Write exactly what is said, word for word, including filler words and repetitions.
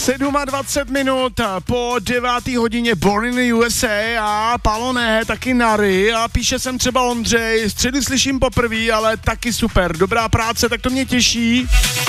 dvacet sedm minut po devátý hodině Born in the U S A a Paloné, taky Nary a píše sem třeba Ondřej, středy slyším poprvé, ale taky super, dobrá práce, tak to mě těší.